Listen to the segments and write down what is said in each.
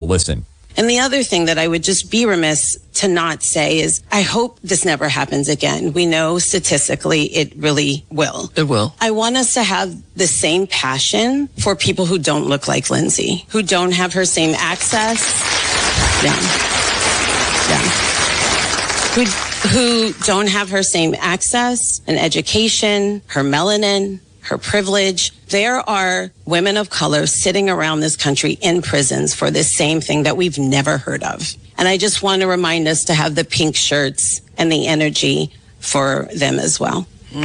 listen. And the other thing that I would just be remiss to not say is I hope this never happens again. We know statistically it really will. It will. I want us to have the same passion for people who don't look like Lindsay, who don't have her same access. Who don't have her same access and education, her melanin, her privilege. There are women of color sitting around this country in prisons for this same thing that we've never heard of. And I just want to remind us to have the pink shirts and the energy for them as well.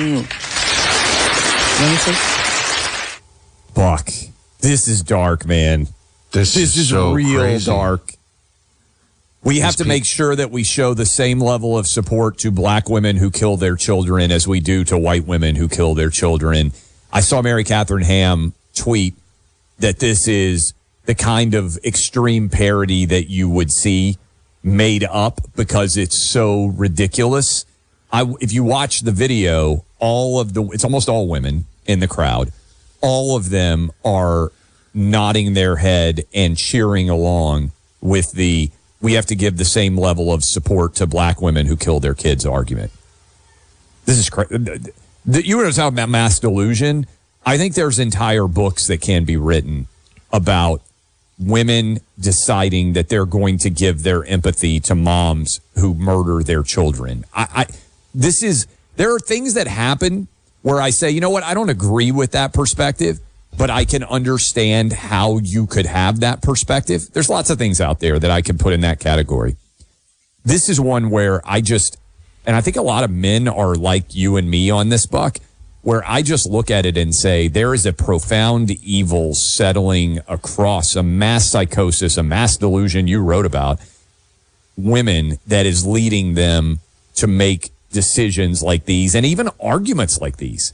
Buck, this is dark, man. This is so real crazy. dark. We have to make sure that we show the same level of support to black women who kill their children as we do to white women who kill their children. I saw Mary Catherine Ham tweet that this is the kind of extreme parody that you would see made up because it's so ridiculous. If you watch the video, it's almost all women in the crowd. All of them are nodding their head and cheering along with we have to give the same level of support to black women who kill their kids argument. This is crazy. You were talking about mass delusion. I think there's entire books that can be written about women deciding that they're going to give their empathy to moms who murder their children. There are things that happen where I say, you know what, I don't agree with that perspective, but I can understand how you could have that perspective. There's lots of things out there that I can put in that category. This is one where and I think a lot of men are like you and me on this, Buck, where I just look at it and say, there is a profound evil settling across a mass psychosis, a mass delusion you wrote about, women that is leading them to make decisions like these and even arguments like these.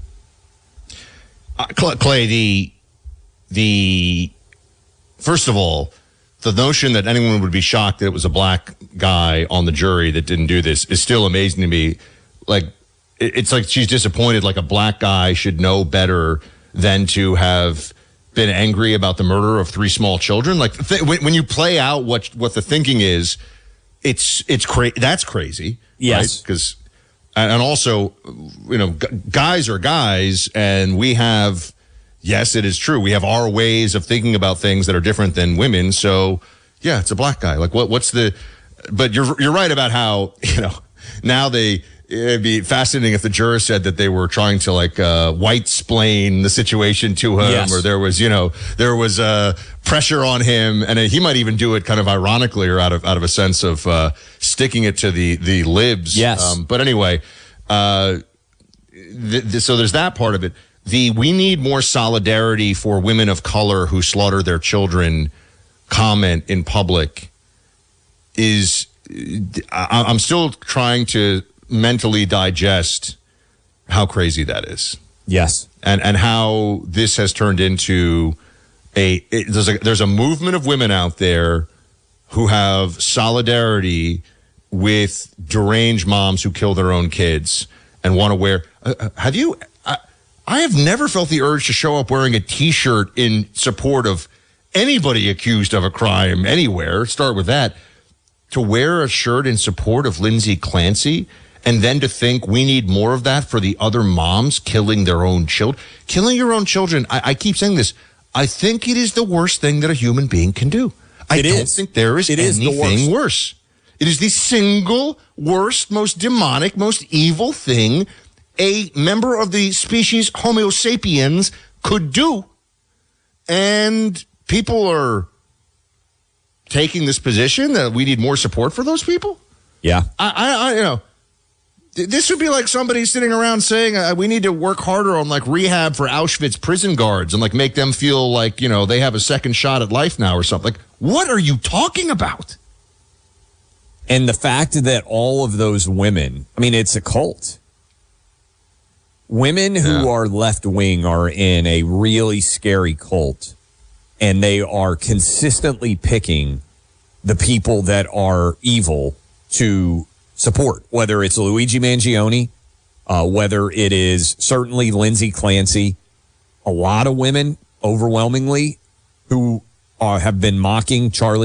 Clay, the first of all, the notion that anyone would be shocked that it was a black guy on the jury that didn't do this is still amazing to me. Like, it's like she's disappointed, like a black guy should know better than to have been angry about the murder of 3 small children. Like, when you play out what the thinking is, that's crazy. Yes. Right? Because, and also, you know, guys are guys, and we have, yes, it is true, we have our ways of thinking about things that are different than women. So, yeah, it's a black guy. Like, but you're right about how, you know, now it'd be fascinating if the juror said that they were trying to white-splain the situation to him, yes, or there was pressure on him, and he might even do it kind of ironically or out of a sense of sticking it to the libs. Yes. But anyway, so there's that part of it. We need more solidarity for women of color who slaughter their children comment in public I'm still trying to mentally digest how crazy that is. Yes. And how this has turned into there's a movement of women out there who have solidarity with deranged moms who kill their own kids and want to wear. I have never felt the urge to show up wearing a T-shirt in support of anybody accused of a crime anywhere. Start with that. To wear a shirt in support of Lindsay Clancy, and then to think we need more of that for the other moms killing their own children. Killing your own children, I keep saying this, I think it is the worst thing that a human being can do. I don't think there is anything worse. It is the single worst, most demonic, most evil thing a member of the species Homo sapiens could do. And people are taking this position that we need more support for those people. Yeah. This would be like somebody sitting around saying we need to work harder on rehab for Auschwitz prison guards and make them feel like, they have a second shot at life now or something. What are you talking about? And the fact that all of those women, it's a cult. Women who are left-wing are in a really scary cult, and they are consistently picking the people that are evil to support, whether it's Luigi Mangione, whether it is certainly Lindsay Clancy, a lot of women, overwhelmingly, who have been mocking Charlie